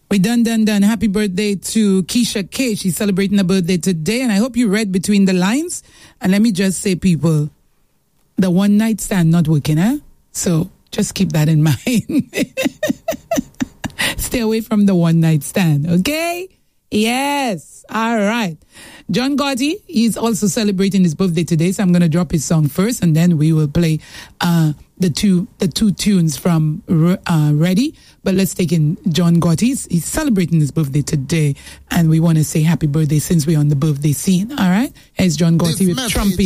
We done. Happy birthday to Keisha K. She's celebrating a birthday today, and I hope you read between the lines. And let me just say, people, the one night stand not working, huh? So just keep that in mind. Stay away from the one night stand, okay? Yes. All right. John Gotti, he's also celebrating his birthday today, so I'm going to drop his song first, and then we will play the two tunes from Ready. But let's take in John Gotti. He's celebrating his birthday today, and we want to say happy birthday since we're on the birthday scene. All right? Here's John Gotti with Trumpy.